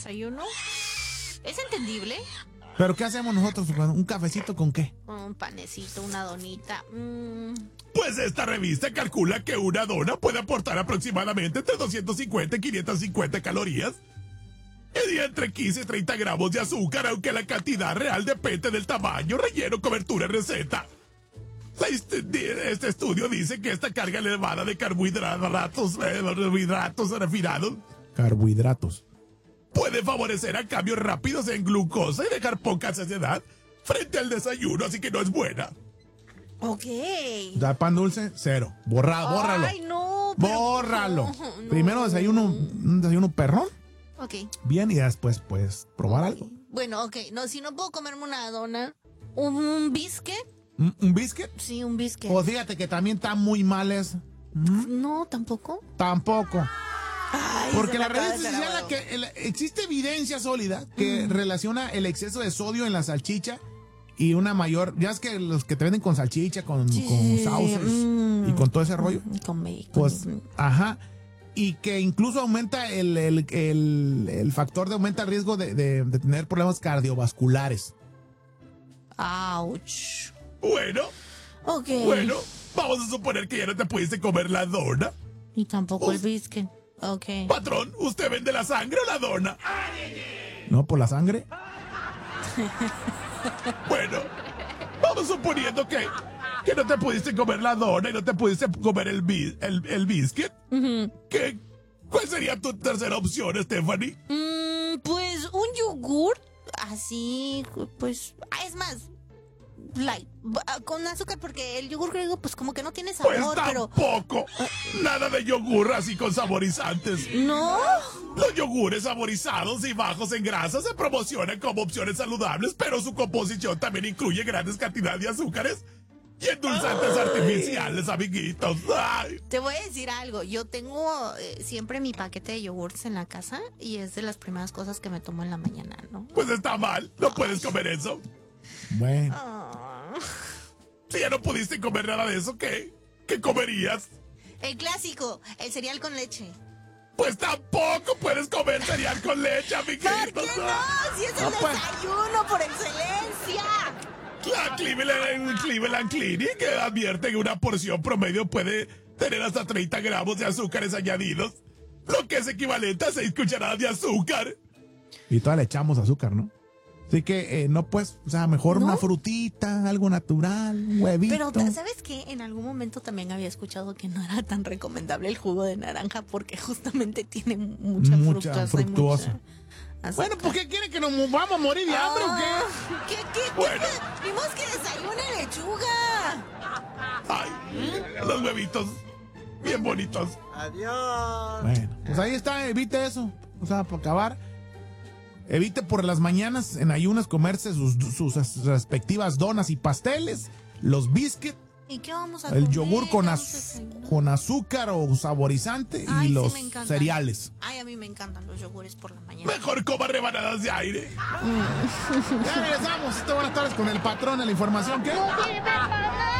desayuno. Es entendible. ¿Pero qué hacemos nosotros? ¿Un cafecito con qué? Un panecito, una donita. Pues esta revista calcula que una dona puede aportar aproximadamente entre 250 y 550 calorías. Y entre 15 y 30 gramos de azúcar, aunque la cantidad real depende del tamaño, relleno, cobertura y receta. Este estudio dice que esta carga elevada de carbohidratos refinados puede favorecer a cambios rápidos en glucosa y dejar poca saciedad frente al desayuno, así que no es buena. Ok. Ya pan dulce, cero. Bórralo. Ay, no. Bórralo. No. Primero un desayuno perrón. Ok. Bien, y después puedes probar algo. Bueno, ok. No, si no puedo comerme una dona, un biscuit. ¿Un biscuit? Sí, un biscuit. Pues fíjate que también está muy mal eso. No, tampoco. Tampoco. Ay, Porque se me la acaba de revista hacer señala agua. que existe evidencia sólida que relaciona el exceso de sodio en la salchicha y una mayor. Ya es que los que te venden con salchicha, con sauces y con todo ese rollo. Con bacon. Pues, ajá. Y que incluso aumenta el factor de aumenta el riesgo de tener problemas cardiovasculares. Ouch. Bueno, Ok. vamos a suponer que ya no te pudiste comer la dona. Y tampoco el biscuit. Ok. Patrón, ¿usted vende la sangre o la dona? ¿No? ¿Por la sangre? Bueno, vamos suponiendo que no te pudiste comer la dona y no te pudiste comer el biscuit. ¿Cuál sería tu tercera opción, Stephanie? Pues un yogur. Así, pues. Es más. Light. Con azúcar, porque el yogur griego, pues como que no tiene sabor, Pues pero. tampoco. Nada de yogur así con saborizantes. No. Los yogures saborizados y bajos en grasa se promocionan como opciones saludables, pero su composición también incluye grandes cantidades de azúcares y endulzantes artificiales, amiguitos. Ay. Te voy a decir algo. Yo tengo siempre mi paquete de yogurts en la casa y es de las primeras cosas que me tomo en la mañana, ¿no? Pues está mal. No puedes comer eso. Bueno. Si ya no pudiste comer nada de eso, ¿qué comerías? El clásico, el cereal con leche. Pues tampoco puedes comer cereal con leche, amiguitos. ¿Por qué no? Si es el desayuno por excelencia. La Cleveland Clinic advierte que una porción promedio puede tener hasta 30 gramos de azúcares añadidos, lo que es equivalente a 6 cucharadas de azúcar. Y todavía le echamos azúcar, ¿no? Así que no pues, o sea, mejor ¿No? una frutita, algo natural, un huevito. Pero, ¿sabes qué? En algún momento también había escuchado que no era tan recomendable el jugo de naranja porque justamente tiene mucha fructuosa. azúcar. Bueno, ¿por qué quiere que nos vamos a morir de hambre o qué? ¿Qué? Bueno. Vimos que desayune lechuga. Ay, los huevitos bien bonitos. Adiós. Bueno, pues ahí está, evite eso. O sea, para acabar. Evite por las mañanas en ayunas comerse sus respectivas donas y pasteles, los biscuits, ¿Y qué vamos a el comer? yogur ¿Qué vamos a desayunar? con azúcar o saborizante Ay, y sí, los me encantan. cereales. Ay, a mí me encantan los yogures por la mañana. Mejor coma rebanadas de aire. Ya regresamos. Buenas tardes con el patrón de la información. ¿Qué?